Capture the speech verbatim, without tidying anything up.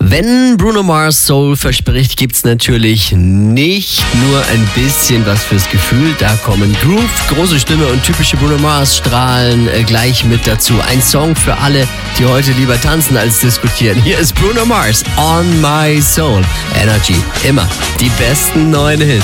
Wenn Bruno Mars Soul verspricht, gibt's natürlich nicht nur ein bisschen was fürs Gefühl. Da kommen Groove, große Stimme und typische Bruno Mars strahlen äh, gleich mit dazu. Ein Song für alle, die heute lieber tanzen als diskutieren. Hier ist Bruno Mars, On My Soul. Energy, immer die besten neuen Hits.